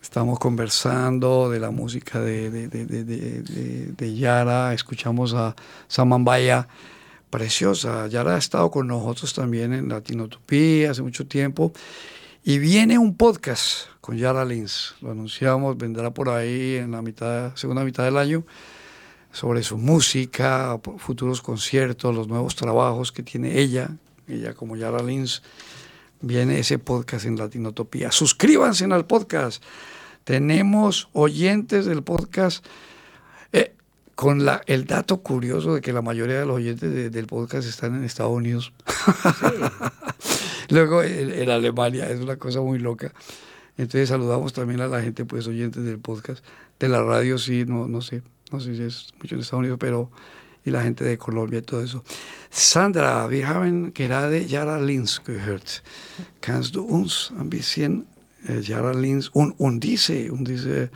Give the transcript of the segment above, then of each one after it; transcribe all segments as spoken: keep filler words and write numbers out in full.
Estamos conversando de la música de, de, de, de, de, de, de Yara. Escuchamos a Samambaya, preciosa. Yara ha estado con nosotros también en Latinotopía hace mucho tiempo. Y viene un podcast con Yara Lins. Lo anunciamos, vendrá por ahí en la mitad, segunda mitad del año, sobre su música, futuros conciertos, los nuevos trabajos que tiene ella. Ella como Yara Lins. Viene ese podcast en Latinotopía. Suscríbanse al podcast. Tenemos oyentes del podcast eh, con la, el dato curioso de que la mayoría de los oyentes de, del podcast están en Estados Unidos. Sí. Luego en, en Alemania, es una cosa muy loca. Entonces saludamos también a la gente, pues oyentes del podcast. De la radio sí, no, no sé, no sé si es mucho en Estados Unidos, pero y la gente de Colombia y todo eso. Sandra, wir haben gerade Yara Lins gehört. Kannst du uns ein bisschen äh, Yara Lins und, und diese, und diese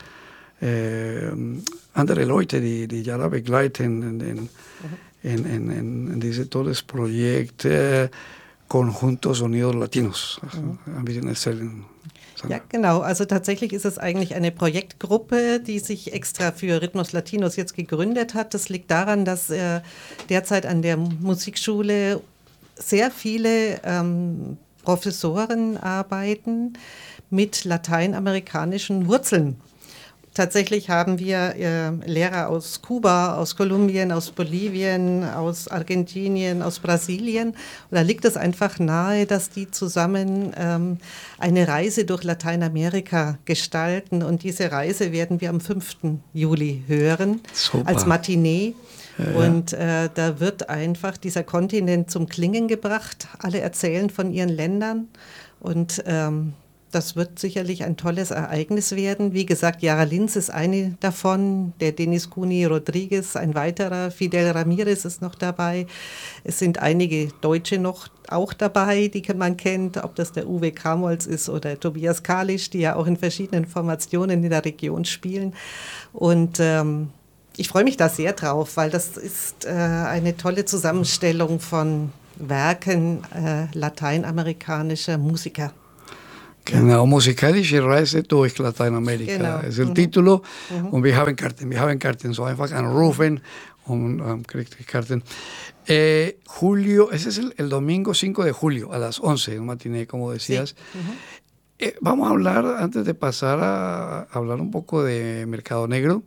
äh, andere Leute, die, die Yara begleiten in, in, in, in, in, in dieses tolles Projekt äh, Conjunto Sonidos Latinos. Mhm. Ein bisschen erzählen. Ja, genau. Also tatsächlich ist es eigentlich eine Projektgruppe, die sich extra für Ritmos Latinos jetzt gegründet hat. Das liegt daran, dass äh, derzeit an der Musikschule sehr viele ähm, Professoren arbeiten mit lateinamerikanischen Wurzeln. Tatsächlich haben wir äh, Lehrer aus Kuba, aus Kolumbien, aus Bolivien, aus Argentinien, aus Brasilien. Und da liegt es einfach nahe, dass die zusammen ähm, eine Reise durch Lateinamerika gestalten. Und diese Reise werden wir am fünften Juli hören. Super. Als Matinee. Ja, und äh, da wird einfach dieser Kontinent zum Klingen gebracht. Alle erzählen von ihren Ländern. Und ähm, das wird sicherlich ein tolles Ereignis werden. Wie gesagt, Yara Lins ist eine davon, der Denis Cuni Rodriguez, ein weiterer, Fidel Ramirez ist noch dabei. Es sind einige Deutsche noch auch dabei, die man kennt, ob das der Uwe Kamolz ist oder Tobias Kalisch, die ja auch in verschiedenen Formationen in der Region spielen. Und ähm, ich freue mich da sehr drauf, weil das ist äh, eine tolle Zusammenstellung von Werken äh, lateinamerikanischer Musiker. Genau, musikalische Reise durch Lateinamerika genau. ist el mhm. Título. Mhm. Und wir haben Karten, wir haben Karten, so einfach anrufen und ähm, kriegt die Karten. Eh, julio, ese es el, el domingo cinco de julio a las once, un matiné, como decías. Sí. Mhm. Eh, vamos a hablar, antes de pasar a, a hablar un poco de Mercado Negro,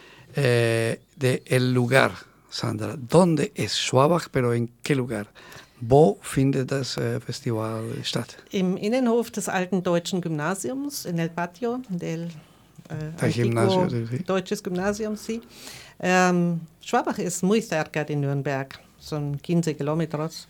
eh, de el lugar, Sandra. ¿Dónde es Schwabach, pero en qué lugar? Wo findet das äh, Festival statt? Im Innenhof des alten deutschen Gymnasiums, in el patio del äh, Gimnasio, sí. Deutsches Gymnasium, sí. Ähm, Schwabach ist muy cerca de Nürnberg, son quince kilómetros.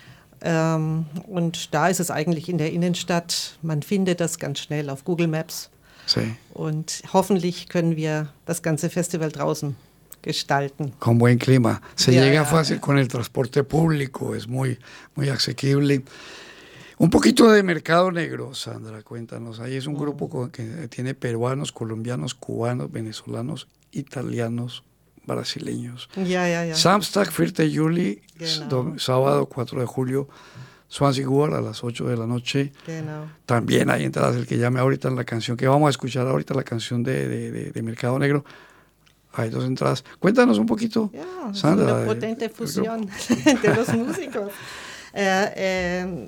Ähm, und da ist es eigentlich in der Innenstadt. Man findet das ganz schnell auf Google Maps. Sí. Und hoffentlich können wir das ganze Festival draußen gestalten. Con buen clima. Se ja, llega ja. fácil con el transporte público, es muy, muy asequible. Un poquito de Mercado Negro, Sandra, cuéntanos. Ahí es un grupo con, que tiene peruanos, colombianos, cubanos, venezolanos, italianos, brasileños. Ja, ja, ja. Samstag, cuatro de julio, Genau. sábado, cuatro de julio, Swansea World a las ocho de la noche. Genau. También hay entradas, el que llame ahorita en la canción, que vamos a escuchar ahorita, la canción de, de, de, de Mercado Negro. Hay dos entradas. Cuéntanos un poquito, ja, Sandra. Una potente fusión de los músicos. Eh, eh,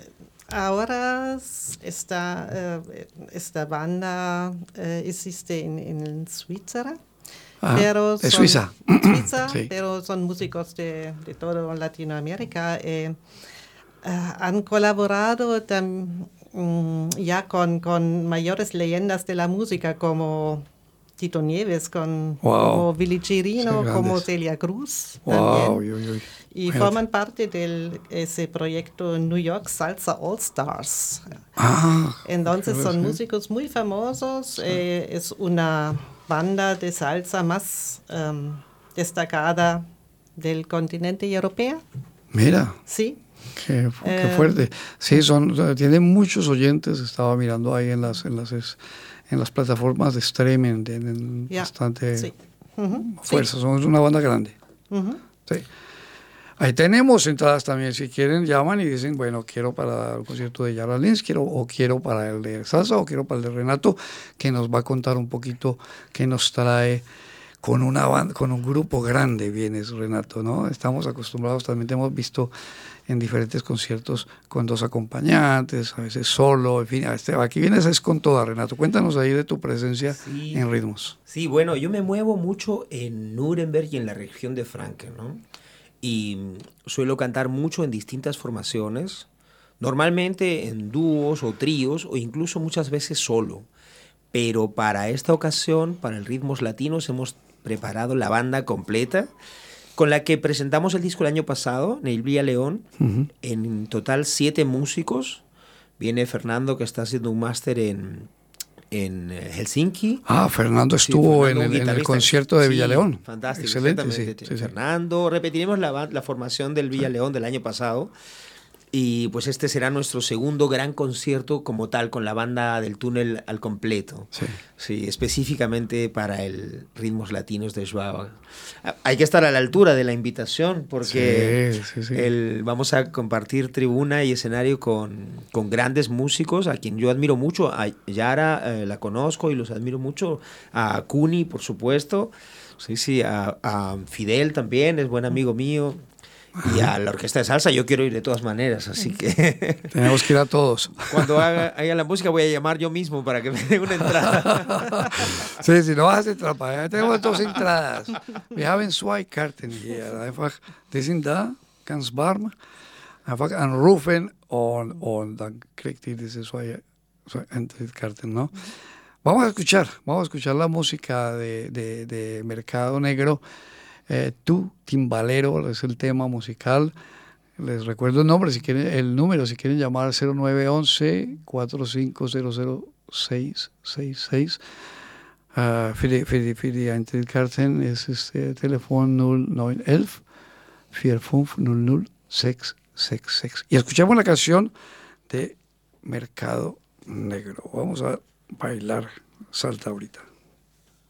ahora esta, eh, esta banda eh, existe en, en Suiza. Ah, pero de son, Suiza. Suiza Sí. Pero son músicos de, de toda Latinoamérica. Eh, eh, han colaborado tam, mm, ya con, con mayores leyendas de la música como Tito Nieves, con, wow. como Billy Chirino, como Celia Cruz. Wow, uy, uy. Y Imagínate. Forman parte de ese proyecto New York Salsa All Stars. Ah, Entonces son músicos muy famosos. Sí. Eh, es una banda de salsa más um, destacada del continente europeo. Mira. Sí. Qué, qué eh, fuerte. Sí, son, tienen muchos oyentes. Estaba mirando ahí en las, en las, en las plataformas de streaming. Tienen yeah. bastante sí. uh-huh. fuerza. Sí. Son una banda grande. Uh-huh. Sí. Ahí tenemos entradas también, si quieren llaman y dicen, bueno, quiero para el concierto de Yara Lins, quiero, o quiero para el de salsa, o quiero para el de Renato, que nos va a contar un poquito qué nos trae con una banda, con un grupo grande, vienes Renato, ¿no? Estamos acostumbrados, también te hemos visto en diferentes conciertos con dos acompañantes, a veces solo, en fin, este, aquí vienes es con toda, Renato. Cuéntanos ahí de tu presencia sí, en ritmos. Sí, bueno, yo me muevo mucho en Nuremberg y en la región de Franken, ¿no? Y suelo cantar mucho en distintas formaciones, normalmente en dúos o tríos o incluso muchas veces solo. Pero para esta ocasión, para el Ritmos Latinos, hemos preparado la banda completa con la que presentamos el disco el año pasado, Neil Villaleón, uh-huh. En total siete músicos. Viene Fernando, que está haciendo un máster en, en Helsinki. Ah, Fernando estuvo sí, Fernando, en, el, en el concierto de Villaleón. Sí, fantástico. Excelente, sí, sí, Fernando, sí. Repetiremos la, la formación del Villaleón sí. del año pasado. Y pues este será nuestro segundo gran concierto como tal, con la banda del túnel al completo. Sí. Sí, específicamente para el Ritmos Latinos de Joao. Hay que estar a la altura de la invitación porque sí, sí, sí. El, vamos a compartir tribuna y escenario con, con grandes músicos a quien yo admiro mucho. A Yara eh, la conozco y los admiro mucho. A Kuni, por supuesto. Sí, sí, a, a Fidel también, es buen amigo mío. Y a la orquesta de salsa yo quiero ir de todas maneras, así que... Tenemos que ir a todos. Cuando haga, haga la música voy a llamar yo mismo para que me den una entrada. Sí, si no vas a hacer trampa, ya tenemos dos entradas. We haben zwei Karten hier. Einfach, die sind da, ganz warm. Einfach anrufen und, und dann kriegt ihr diese zwei, zwei Karten, ¿no? Vamos a escuchar, vamos a escuchar la música de, de, de Mercado Negro. Eh, Tú, Timbalero, es el tema musical. Les recuerdo el nombre, si quieren, el número, si quieren llamar cero nueve once, cuatro cinco cero cero, seis seis seis. Uh, für die, für die, für die Eintrittskarten ist es der Telefon null neun elf, vier fünf null null, sechs sechs sechs. Y escuchamos la canción de Mercado Negro. Vamos a bailar salsa ahorita.